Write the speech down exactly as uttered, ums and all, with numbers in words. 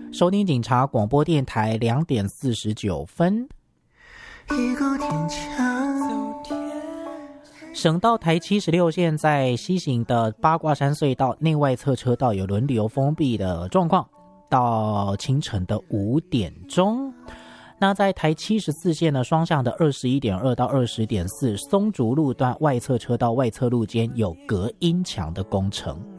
收听警察广播电台两点四十九分。一个天桥，省道台七十六线在西行的八卦山隧道内外侧车道有轮流封闭的状况，到清晨的五点钟。那在台七十四线呢，双向的二十一点二到二十点四松竹路段外侧车道外侧路间有隔音墙的工程。